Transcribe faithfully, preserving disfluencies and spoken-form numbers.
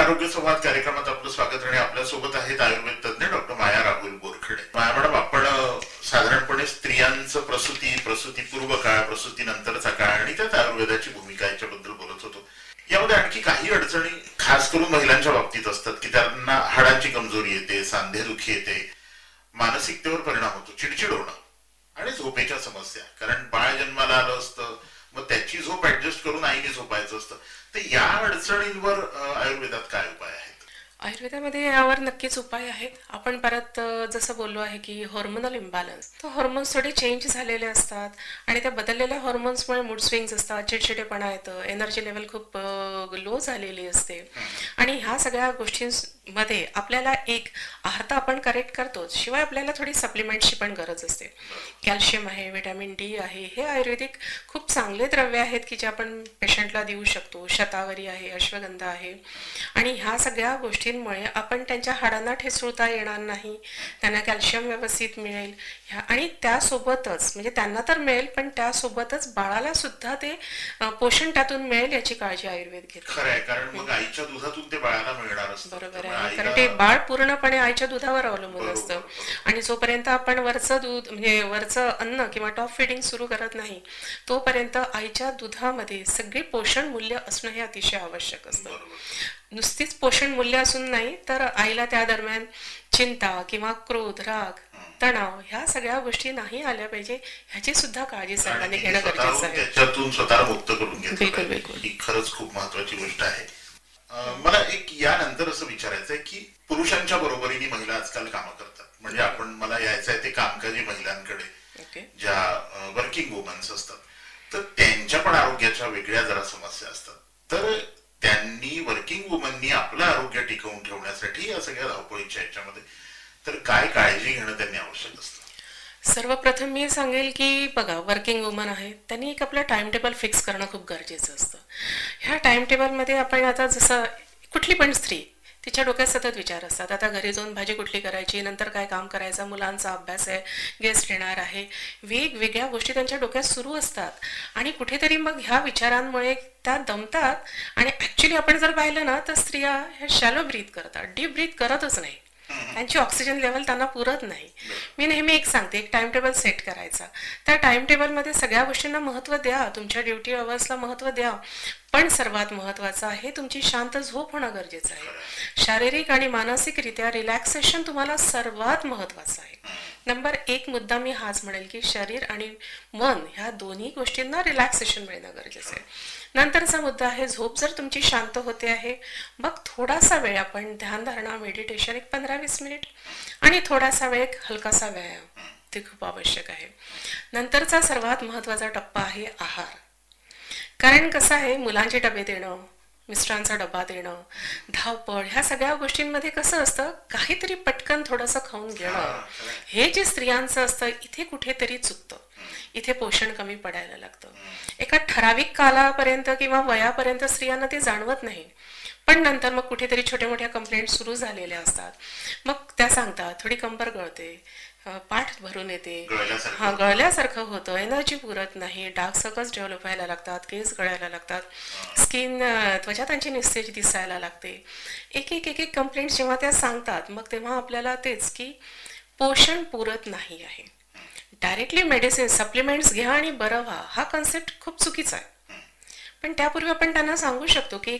आरोग्य संवाद कार्यक्रमात आपलं स्वागत आणि आपल्या सोबत आहेत आयुर्वेद तज्ञ डॉक्टर माया राहुल बोरखडे. माया मॅडम, आपण साधारणपणे स्त्रियांचं प्रसूती, प्रसूतीपूर्व काळ, प्रसूती नंतरचा काळ आणि त्यात आयुर्वेदाची भूमिका याच्याबद्दल बोलत होतो. यामध्ये आणखी काही अडचणी खास करून महिलांच्या बाबतीत असतात की त्यांना हाडांची कमजोरी येते, सांधेदुखी येते, मानसिकतेवर परिणाम होतो, चिडचिड होणं आणि झोपेच्या समस्या. कारण बाळ जन्माला आलं असतं, मग त्याची झोप ऍडजस्ट करून आईने झोपायचं असतं. तर या अडचणींवर आयुर्वेदात काय उपाय आहेत? आयुर्वेदामध्ये यावर नक्कीच उपाय आहेत. आपण परत जसं बोललो आहे की हॉर्मोनल इम्बॅलन्स, तर हॉर्मोन्स थोडे चेंज झालेले असतात आणि त्या बदललेल्या हॉर्मोन्समुळे मूड स्विंग्स असतात, चिडचिडेपणा येतं, एनर्जी लेवल खूप लो झालेली असते. आणि ह्या सगळ्या गोष्टींमध्ये आपल्याला एक आहार तर आपण करेक्ट करतोच, शिवाय आपल्याला थोडी सप्लिमेंट्सची पण गरज असते. कॅल्शियम आहे, व्हिटॅमिन डी आहे, हे आयुर्वेदिक खूप चांगले द्रव्य आहेत की जे आपण पेशंटला देऊ शकतो. शतावरी आहे, अश्वगंधा आहे. आणि ह्या सगळ्या गोष्टींमुळे आपण त्यांच्या हाडांना ठेचुळता येणार नाही, त्यांना कॅल्शियम व्यवस्थित मिळेल. ह्या आणि त्यासोबतच म्हणजे त्यांना तर मिळेल, पण त्यासोबतच बाळाला सुद्धा ते पोषण त्यातून मिळेल याची काळजी आयुर्वेद घेतो. खरं आहे, कारण मग आईच्या दुधातून ते बाळाला मिळणार असतं. बरोबर आहे, कारण ते बाळ पूर्णपणे आईच्या दुधावर अवलंबून असतं. आणि जोपर्यंत आपण वरचं दूध म्हणजे वरचं अन्न किंवा टॉप फिडिंग सुरू करत नाही, तोपर्यंत आईच्या दुधामध्ये सगळी पोषण मूल्य असणं हे अतिशय आवश्यक असतं. नुसतीच पोषण मूल्य असून नाही तर आईला त्या दरम्यान चिंता किंवा क्रोध, राग, तणाव ह्या सगळ्या गोष्टी नाही आल्या पाहिजे, ह्याची सुद्धा काळजी सर्वांनी घेणं गरजेचं आहे. त्याच्यातून स्वतःला मुक्त करून घेतलं बिलकुल बिलकुल ही खरंच खूप महत्वाची गोष्ट आहे. मला एक यानंतर असं विचारायचं आहे की पुरुषांच्या बरोबरीने महिला आजकाल कामं करतात. म्हणजे आपण मला यायचं आहे ते कामकाजी महिलांकडे, ज्या वर्किंग वुमन्स असतात, तर त्यांच्या पण आरोग्याच्या वेगळ्या जरा समस्या असतात. तर त्यांनी वर्किंग वुमननी आपलं आरोग्य टिकवून ठेवण्यासाठी या सगळ्या धावपळीच्या ह्याच्यामध्ये तर काय काळजी घेणं त्यांनी आवश्यक असतं? सर्वप्रथम मी सांगेल की बघा, वर्किंग वुमन आहे, त्यांनी एक आपलं टाइम टेबल फिक्स करणं खूप गरजेचं असतं. ह्या टाइम टेबलमध्ये आपण आता जसं कुठली पण स्त्री, तिच्या डोक्यात सतत विचार असतात. आता घरी जाऊन भाजी कुठली करायची, नंतर काय काम करायचं, मुलांचा अभ्यास आहे, गेस्ट येणार आहे, वेगवेगळ्या गोष्टी त्यांच्या डोक्यात सुरू असतात. आणि कुठेतरी मग ह्या विचारांमुळे त्या दमतात. आणि ॲक्च्युली आपण जर पाहिलं ना तर स्त्रिया ह्या शॅलो ब्रीथ करतात, डीप ब्रीथ करतच नाही. त्यांची ऑक्सिजन लेवल त्यांना पुरत नाही. मी नेहमी एक सांगते, एक टाइम टेबल सेट करायचा. त्या टाइम टेबलमध्ये सगळ्या गोष्टींना महत्त्व द्या, तुमच्या ड्युटी अवर्सला महत्त्व द्या, पण सर्वात महत्त्वाचं आहे तुमची शांत झोप होणं गरजेचं आहे. शारीरिक आणि मानसिकरित्या रिलॅक्सेशन तुम्हाला सर्वात महत्त्वाचं आहे. नंबर एक मुद्दा मी हाच म्हणेल की शरीर आणि मन ह्या दोन्ही गोष्टींना रिलॅक्सेशन मिळणं गरजेचं आहे. नंतरचा मुद्दा आहे झोप. जर तुमची शांत होते आहे, मग थोडासा वेळ आपण ध्यानधारणा, मेडिटेशन, एक पंधरा वीस मिनिट आणि थोडासा वेळ एक हलकासा व्यायाम, ते खूप आवश्यक आहे. नंतरचा सर्वात महत्त्वाचा टप्पा आहे आहार. कारण कसं आहे, मुलांचे डबे देणं, मिस्टरांचा डबा देणं, धावपळ, ह्या सगळ्या गोष्टींमध्ये कसं असतं, काहीतरी पटकन थोडंसं खाऊन घेणं, हे जे स्त्रियांचं असतं इथे कुठेतरी चुकतं. इथे पोषण कमी पडायला लागतं. एका ठराविक कालापर्यंत किंवा वयापर्यंत स्त्रियांना ते जाणवत नाही, पण नंतर मग कुठेतरी छोट्या मोठ्या कंप्लेंट सुरू झालेल्या असतात. मग त्या सांगतात थोडी कंबर गळते, पाठ भरून येते, हा गळल्यासारखं होतं, एनर्जी पुरत नाही, डार्क सर्कल्स डेव्हलप व्हायला लागतात, केस गळायला लागतात, स्किन त्वचा त्यांची निस्तेज दिसायला लागते. एक एक एक एक कंप्लेंट जेव्हा त्या सांगतात, मग तेव्हा आपल्याला तेच की पोषण पुरत नाही आहे. डायरेक्टली मेडिसिन, सप्लिमेंट्स घ्या आणि बरं व्हा, हा कन्सेप्ट खूप चुकीचा आहे. पण त्यापूर्वी आपण त्यांना सांगू शकतो की